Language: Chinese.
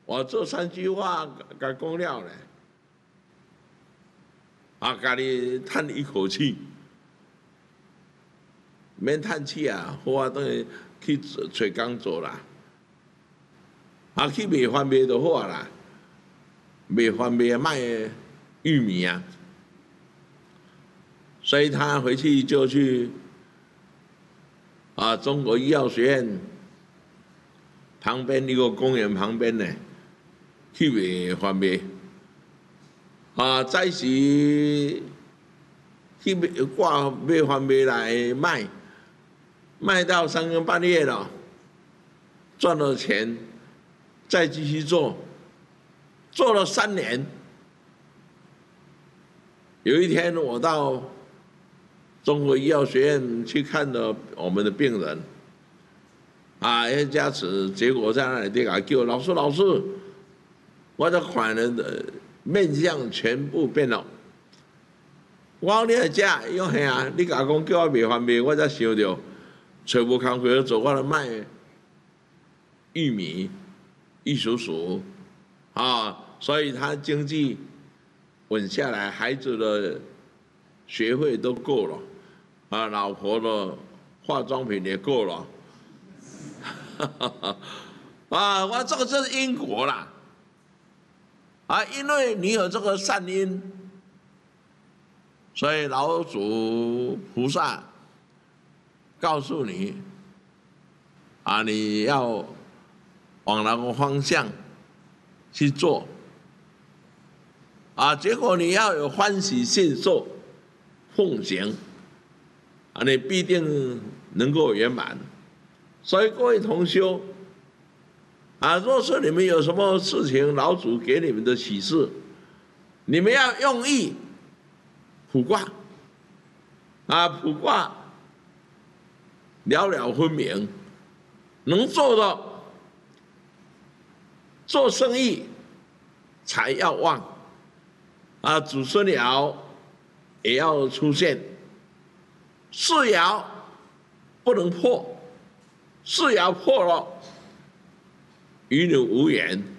我这3句话甲讲了咧，家己叹一口气，免叹气啊，好啊，等于去找工做啦，去卖番麦就好啊啦，卖番麦卖玉米啊，所以他回去就去中国医药学院旁边一个公园旁边呢，去卖番麦。早时去挂买番麦来卖，卖到3更半夜了，赚了钱，再继续做，做了3年。有一天我到中国医药学院去看了我们的病人，一家子，结果在那里对他叫老师，我的款人的面相全部变了。我讲你来食，伊讲嘿啊，你甲我讲叫我卖番麦，我才想到找无工课做，我来卖玉米、玉蜀黍，所以他经济稳下来，孩子的学费都够了，老婆的化妆品也够了，我这个就是因果啦。因为你有这个善因，所以老祖菩萨告诉你，你要往那个方向去做，结果你要有欢喜信受奉行，你必定能够圆满。所以各位同修，若是你们有什么事情，老祖给你们的启示，你们要用意卜卦，卜卦了了分明，能做的做生意财要旺，子孙爻也要出现，世爻不能破，世爻破了与你无缘，